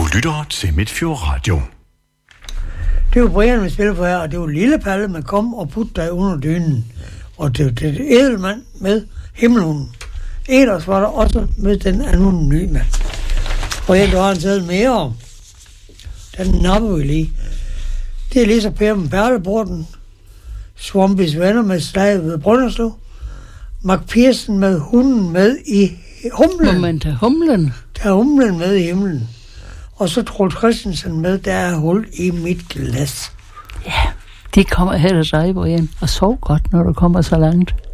lytter til Midtfjord Radio. Det var Brian, vi spillede for her, og det var Lille Palle, man kom og putte dig under dynen. Og det var det Edelmand med Himmelhunden. Ellers var der også med den anonyme. Brian, du har en sædel mere om. Den napper vi lige. Det er Lisa Per med Perleporten. Swampis venner med slaget ved Brønderslev. Mark Pearson med hunden med i humlen. Moment, humlen. Der er humlen med i himlen. Og så Troels Christensen med, der er hul i mit glas. Ja, de kommer her til dig, Brian, og sov godt, når du kommer så langt.